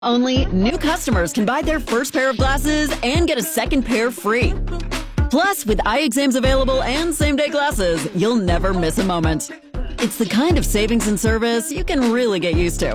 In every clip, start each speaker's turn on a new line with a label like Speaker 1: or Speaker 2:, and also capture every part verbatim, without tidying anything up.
Speaker 1: Only new customers can buy their first pair of glasses and get a second pair free. Plus, with eye exams available and same-day glasses, you'll never miss a moment. It's the kind of savings and service you can really get used to.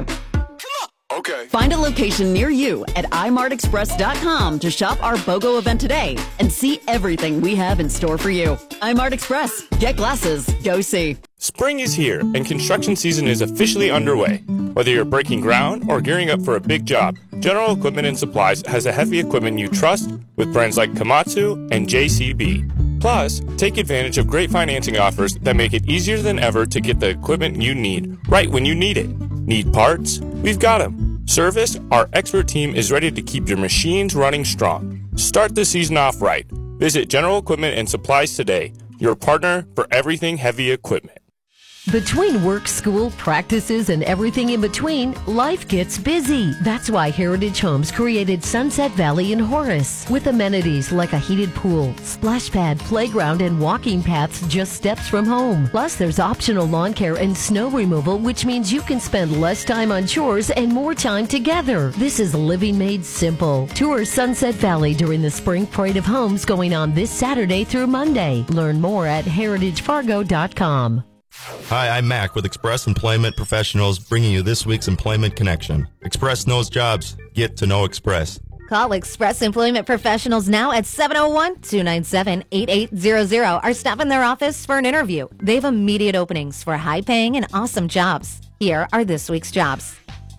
Speaker 2: Okay.
Speaker 1: Find a location near you at i mart express dot com to shop our BOGO event today and see everything we have in store for you. iMart Express. Get glasses. Go see.
Speaker 3: Spring is here and construction season is officially underway. Whether you're breaking ground or gearing up for a big job, General Equipment and Supplies has the heavy equipment you trust with brands like Komatsu and J C B. Plus, take advantage of great financing offers that make it easier than ever to get the equipment you need right when you need it. Need parts? We've got them. Service? Our expert team is ready to keep your machines running strong. Start the season off right. Visit General Equipment and Supplies today, your partner for everything heavy equipment.
Speaker 4: Between work, school, practices, and everything in between, life gets busy. That's why Heritage Homes created Sunset Valley in Horace, with amenities like a heated pool, splash pad, playground, and walking paths just steps from home. Plus, there's optional lawn care and snow removal, which means you can spend less time on chores and more time together. This is living made simple. Tour Sunset Valley during the Spring Parade of Homes going on this Saturday through Monday. Learn more at heritage fargo dot com.
Speaker 5: Hi, I'm Mac with Express Employment Professionals, bringing you this week's Employment Connection. Express knows jobs. Get to know Express.
Speaker 6: Call Express Employment Professionals now at seven oh one, two nine seven, eight eight zero zero or stop in their office for an interview. They have immediate openings for high-paying and awesome jobs. Here are this week's jobs.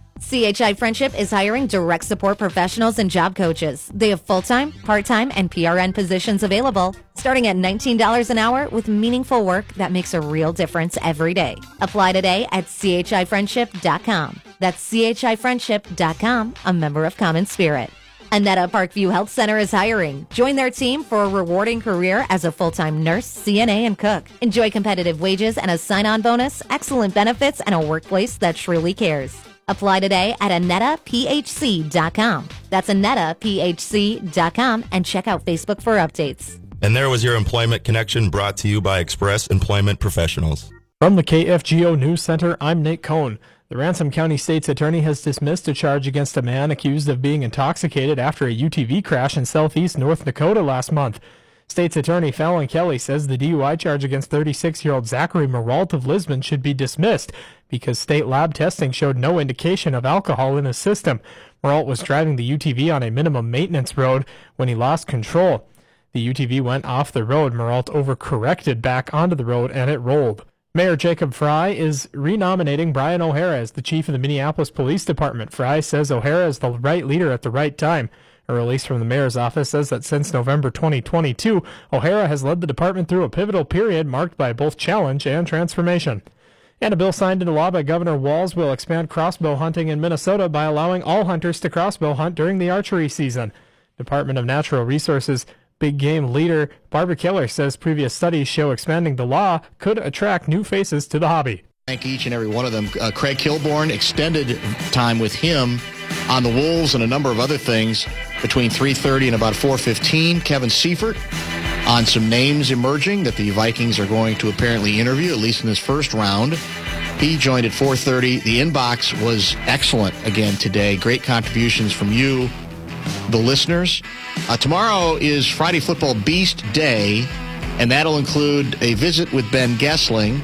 Speaker 6: C H I Friendship is hiring direct support professionals and job coaches. They have full-time, part-time, and P R N positions available, starting at nineteen dollars an hour with meaningful work that makes a real difference every day. Apply today at c h i friendship dot com. That's c h i friendship dot com, a member of Common Spirit. Annetta Parkview Health Center is hiring. Join their team for a rewarding career as a full-time nurse, C N A, and cook. Enjoy competitive wages and a sign-on bonus, excellent benefits, and a workplace that truly cares. Apply today at annetta p h c dot com. That's annetta p h c dot com and check out Facebook for updates.
Speaker 5: And there was your Employment Connection brought to you by Express Employment Professionals.
Speaker 7: From the K F G O News Center, I'm Nate Cohn. The Ransom County State's Attorney has dismissed a charge against a man accused of being intoxicated after a U T V crash in southeast North Dakota last month. State's Attorney Fallon Kelly says the D U I charge against thirty-six-year-old Zachary Maralt of Lisbon should be dismissed because state lab testing showed no indication of alcohol in his system. Maralt was driving the U T V on a minimum maintenance road when he lost control. The U T V went off the road. Maralt overcorrected back onto the road and it rolled. Mayor Jacob Fry is renominating Brian O'Hara as the chief of the Minneapolis Police Department. Fry says O'Hara is the right leader at the right time. A release from the mayor's office says that since November twenty twenty-two, O'Hara has led the department through a pivotal period marked by both challenge and transformation. And a bill signed into law by Governor Walz will expand crossbow hunting in Minnesota by allowing all hunters to crossbow hunt during the archery season. Department of Natural Resources big game leader Barbara Keller says previous studies show expanding the law could attract new faces to the hobby.
Speaker 8: Thank each and every one of them. Uh, Craig Kilborn, extended time with him on the Wolves and a number of other things between three thirty and about four fifteen. Kevin Seifert on some names emerging that the Vikings are going to apparently interview, at least in this first round. He joined at four thirty. The inbox was excellent again today. Great contributions from you, the listeners. Uh, tomorrow is Friday Football Beast Day, and that'll include a visit with Ben Gessling.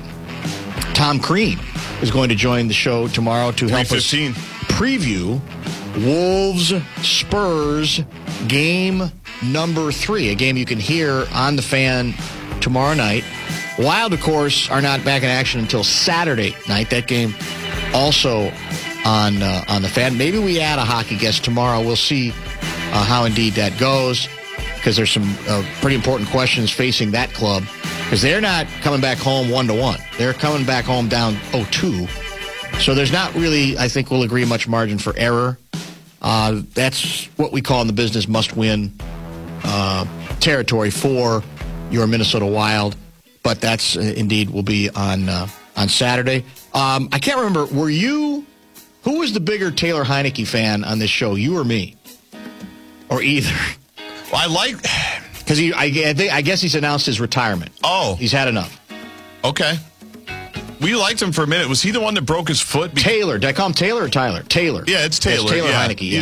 Speaker 8: Tom Crean is going to join the show tomorrow to help us preview Wolves Spurs game number three, a game you can hear on the Fan tomorrow night. Wild, of course, are not back in action until Saturday night. That game also on uh, on the Fan. Maybe we add a hockey guest tomorrow. We'll see uh, how indeed that goes, because there's some uh, pretty important questions facing that club, because they're not coming back home one to one. They're coming back home down oh two. So there's not really, I think we'll agree, much margin for error. Uh, that's what we call in the business must-win uh, territory for your Minnesota Wild. But that's uh, indeed will be on uh, on Saturday. Um, I can't remember. Were you? Who was the bigger Taylor Heineke fan on this show? You or me? Or either?
Speaker 9: Well, I like
Speaker 8: because he. I, I, think, I guess he's announced his retirement.
Speaker 9: Oh,
Speaker 8: he's had enough.
Speaker 9: Okay. we liked him for a minute. Was he the one that broke his foot?
Speaker 8: Taylor. Did I call him Taylor or Tyler? Taylor.
Speaker 9: Yeah, it's Taylor.
Speaker 8: Yes, Taylor
Speaker 9: yeah.
Speaker 8: Heineke. Yeah.